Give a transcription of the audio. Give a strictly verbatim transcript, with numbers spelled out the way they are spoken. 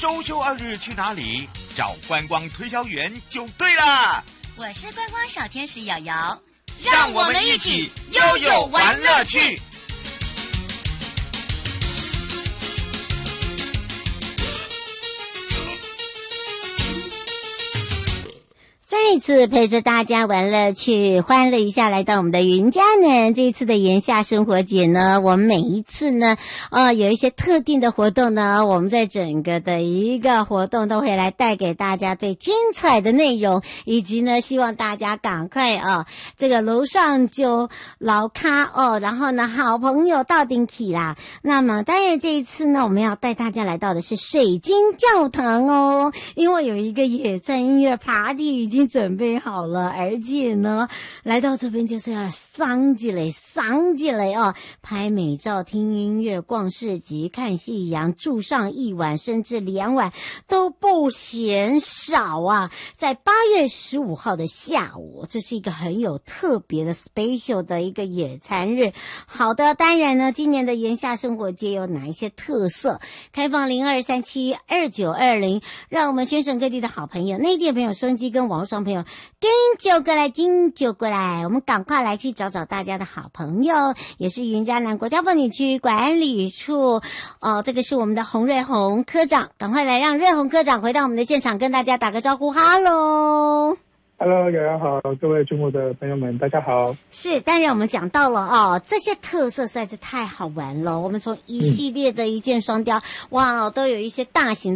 周休二日去哪里？找观光推销员就对了。 我是观光小天使瑶瑶， 让我们一起悠悠玩乐趣。 再次陪着大家玩乐趣，欢乐一下，来到我们的云嘉南。这一次的炎夏生活节呢，我们每一次呢，呃，有一些特定的活动呢，我们在整个的一个活动都会来带给大家最精彩的内容，以及呢，希望大家赶快啊，这个楼上就老咖哦，然后呢，好朋友到顶起啦。那么，当然这一次呢，我们要带大家来到的是水晶教堂哦，因为有一个野餐音乐 party 已经准备好了，而且呢，来到这边就是要桑起来，桑起来哦，拍美照、听音乐、逛市集、看夕阳，住上一晚甚至两晚都不嫌少啊！在八月十五号的下午，这是一个很有特别的 special 的一个野餐日。好的，当然呢，今年的炎夏生活节有哪一些特色？开放零二三七二九二零，让我们全省各地的好朋友、内地的朋友、收音机跟网络上朋友跟就过来，跟就过来，我们赶快来去找找大家的好朋友，也是云嘉南国家风景区管理处哦，这个是我们的洪瑞红科长，赶快来让瑞红科长回到我们的现场，跟大家打个招呼，哈喽。 Hello， 瑶瑶好，各位注目的朋友们，大家好。 是，当然我们讲到了哦，这些特色实在是太好玩了。我们从一系列的一箭双雕，嗯、哇，都有一些大型